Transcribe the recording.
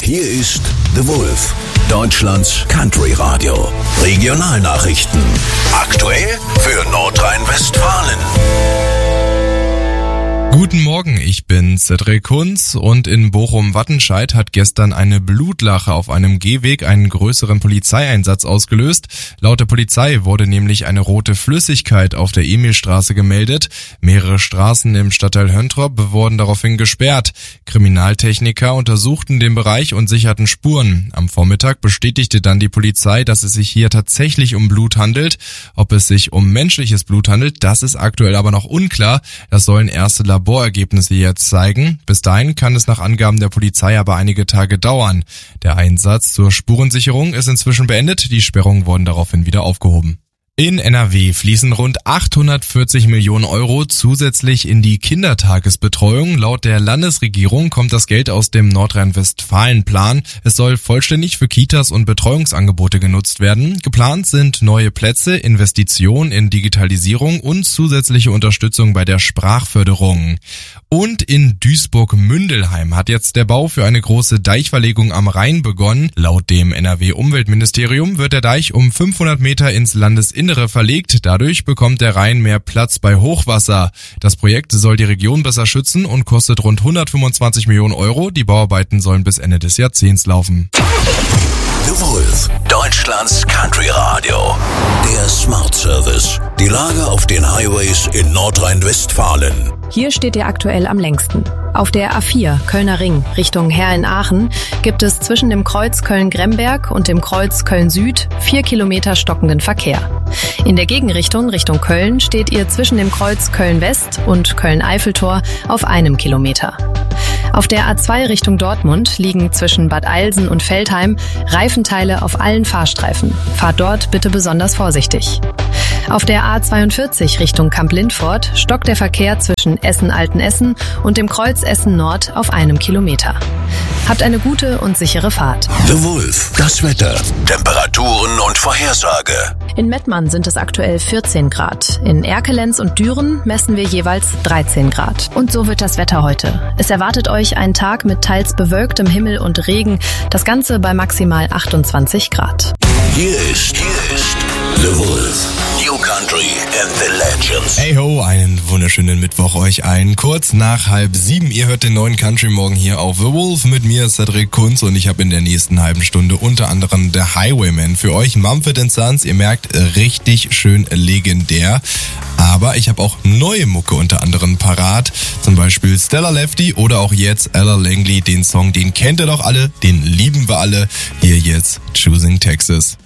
Hier ist The Wolf, Deutschlands Country Radio. Regionalnachrichten. Aktuell für Nordrhein-Westfalen. Guten Morgen, ich bin Cedric Kunz und in Bochum-Wattenscheid hat gestern eine Blutlache auf einem Gehweg einen größeren Polizeieinsatz ausgelöst. Laut der Polizei wurde nämlich eine rote Flüssigkeit auf der Emilstraße gemeldet. Mehrere Straßen im Stadtteil Höntrop wurden daraufhin gesperrt. Kriminaltechniker untersuchten den Bereich und sicherten Spuren. Am Vormittag bestätigte dann die Polizei, dass es sich hier tatsächlich um Blut handelt. Ob es sich um menschliches Blut handelt, das ist aktuell aber noch unklar. Das sollen erste Laborergebnisse jetzt zeigen. Bis dahin kann es nach Angaben der Polizei aber einige Tage dauern. Der Einsatz zur Spurensicherung ist inzwischen beendet. Die Sperrungen wurden daraufhin wieder aufgehoben. In NRW fließen rund 840 Millionen Euro zusätzlich in die Kindertagesbetreuung. Laut der Landesregierung kommt das Geld aus dem Nordrhein-Westfalen-Plan. Es soll vollständig für Kitas und Betreuungsangebote genutzt werden. Geplant sind neue Plätze, Investitionen in Digitalisierung und zusätzliche Unterstützung bei der Sprachförderung. Und in Duisburg-Mündelheim hat jetzt der Bau für eine große Deichverlegung am Rhein begonnen. Laut dem NRW-Umweltministerium wird der Deich um 500 Meter ins Landesinnere verlegt. Dadurch bekommt der Rhein mehr Platz bei Hochwasser. Das Projekt soll die Region besser schützen und kostet rund 125 Millionen Euro. Die Bauarbeiten sollen bis Ende des Jahrzehnts laufen. The Wolf, Deutschlands Country Radio. Der Smart Service. Die Lage auf den Highways in Nordrhein-Westfalen. Hier steht ihr aktuell am längsten. Auf der A4 Kölner Ring Richtung Herr-in-Aachen gibt es zwischen dem Kreuz Köln-Gremberg und dem Kreuz Köln-Süd 4 Kilometer stockenden Verkehr. In der Gegenrichtung Richtung Köln steht ihr zwischen dem Kreuz Köln-West und Köln-Eiffeltor auf 1 Kilometer. Auf der A2 Richtung Dortmund liegen zwischen Bad Eilsen und Veltheim Reifenteile auf allen Fahrstreifen. Fahrt dort bitte besonders vorsichtig. Auf der A42 Richtung Kamp-Lindfort stockt der Verkehr zwischen Essen-Altenessen und dem Kreuz Essen-Nord auf 1 Kilometer. Habt eine gute und sichere Fahrt. The Wolf, das Wetter, Temperaturen und Vorhersage. In Mettmann sind es aktuell 14 Grad. In Erkelenz und Düren messen wir jeweils 13 Grad. Und so wird das Wetter heute. Es erwartet euch ein Tag mit teils bewölktem Himmel und Regen. Das Ganze bei maximal 28 Grad. Hier ist The Wolf. New Country and the Legends. Hey ho, einen wunderschönen Mittwoch euch allen. Kurz nach 6:30, ihr hört den neuen Country Morgen hier auf The Wolf. Mit mir Cedric Kunz und ich habe in der nächsten halben Stunde unter anderem The Highwayman für euch. Mumford & Sons, ihr merkt, richtig schön legendär. Aber ich habe auch neue Mucke unter anderem parat. Zum Beispiel Stella Lefty oder auch jetzt Ella Langley. Den Song, den kennt ihr doch alle, den lieben wir alle. Hier jetzt Choosing Texas.